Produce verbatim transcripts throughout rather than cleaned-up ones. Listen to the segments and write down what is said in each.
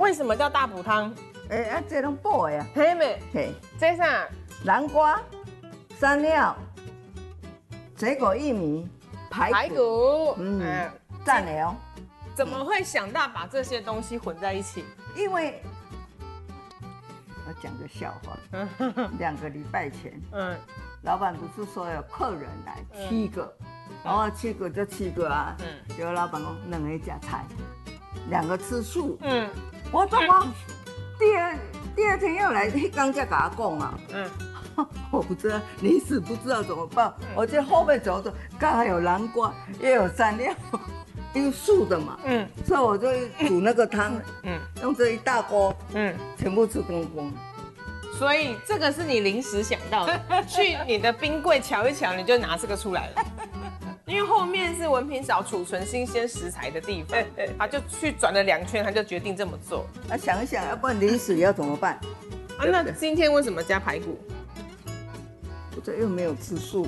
为什么叫大补汤？ 哎啊，这拢补的呀。 嘿妹， 嘿， 这啥？ 南瓜、山料、水果、薏米、排骨， 排骨， 嗯嗯， 赞的哦。 怎么会想到把这些东西混在一起？ 因为我讲个笑话，两个礼拜前， 嗯老板不是说有客人来七个，然后七个就七个啊， 嗯结果老板讲两个加菜，两个吃素， 嗯我怎么第二第二天又来，那刚才跟他讲啊， 嗯， 我不知道临时不知道怎么办，我就后面走走，刚好有南瓜，也有山料。因为素的嘛， 嗯， 所以我就煮那个汤， 嗯嗯，用这一大锅， 嗯， 全部吃光光。 所以这个是你临时想到的，去你的冰柜瞧一瞧，你就拿这个出来了。因为后面是文平嫂储存新鲜食材的地方，他就去转了两圈，他就决定这么做。 啊，想一想，要不然临时要怎么办？ 啊，那今天为什么加排骨？ 我这又没有吃素。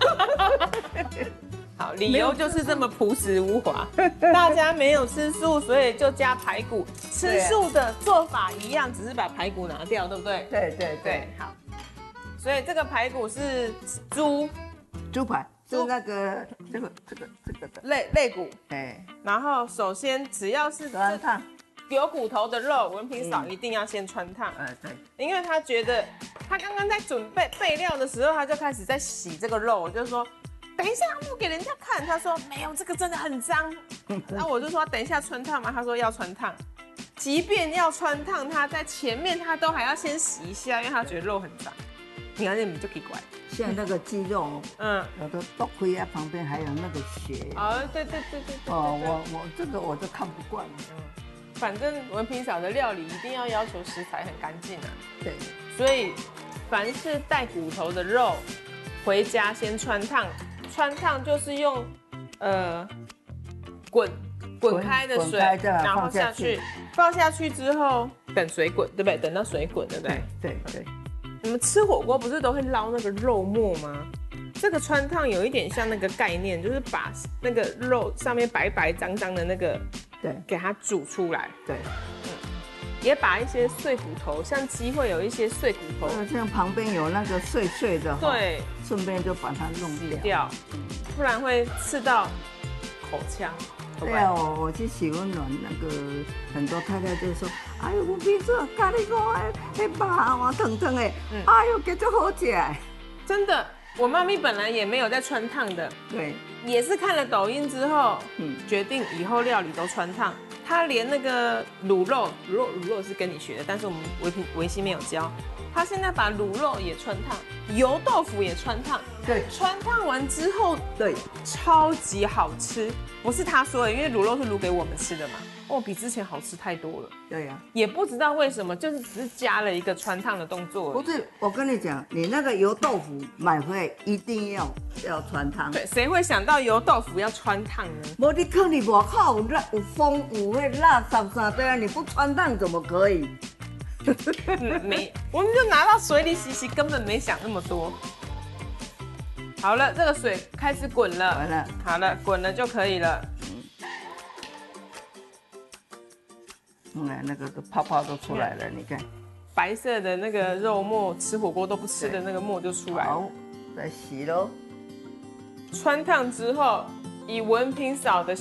好，理由就是这么朴实无华。大家没有吃素，所以就加排骨。吃素的做法一样，只是把排骨拿掉，对不对？ 对对对， 对，好。所以这个排骨是猪猪排是那个这个这个这个的， 肋肋骨。 哎， 然后首先只要是酸烫， 有骨头的肉，文平嫂一定要先穿烫。 哎对， 因为他觉得他刚刚在准备备料的时候，他就开始在洗这个肉，我就说。等一下，不给人家看。他说没有，这个真的很脏。然后我就说等一下穿烫吗？他说要穿烫。即便要穿烫，他在前面他都还要先洗一下，因为他觉得肉很脏。你看这你就奇怪。 像那个鸡肉， 嗯， 有的剁亏啊，旁边还有那个血。 哦，对对对对对。 哦，我我这个我就看不惯。 嗯，反正文平嫂的料理一定要要求食材很干净啊。 对， 所以凡是带骨头的肉，回家先穿烫。穿烫就是用，呃，滚滚开的水，然后下去，放下去之后等水滚，对不对？等到水滚，对不对？ 对对。 你们吃火锅不是都会捞那个肉末吗？这个穿烫有一点像那个概念，就是把那个肉上面白白脏脏的那个， 对， 给它煮出来。 对， 嗯，也把一些碎骨头，像鸡会有一些碎骨头， 像旁边有那个碎碎的， 对。 顺便就把它弄掉， 掉，不然会刺到口腔。 对啊，我我去洗温暖，那个很多太太就说：“哎呦，我平时跟你讲，哎，那肉啊疼疼的，嗯、哎呦，给这好吃。” 真的，我妈咪本来也没有在穿烫的， 对， 也是看了抖音之后，嗯，决定以后料理都穿烫。她连那个卤肉，卤肉卤肉是跟你学的，但是我们维平维西没有教。他现在把卤肉也穿烫，油豆腐也穿烫， 对， 穿烫完之后， 对， 超级好吃。不是他说的，因为卤肉是卤给我们吃的嘛，哦，比之前好吃太多了。 对呀、啊， 也不知道为什么，就是只是加了一个穿烫的动作。 不是，我跟你讲，你那个油豆腐买回来一定要要穿烫。 对，谁会想到油豆腐要穿烫呢？ 无你看你外口有辣有风有那辣啥啥的啊，你不穿烫怎么可以？ 没，我们就拿到水里洗洗，根本没想那么多。好了，这个水开始滚了， 完了， 好了，滚了就可以了。 嗯，那个泡泡都出来了，你看， 白色的那个肉末，吃火锅都不吃的那个末就出来了。 好，再洗喽。 穿烫之后，以文平嫂的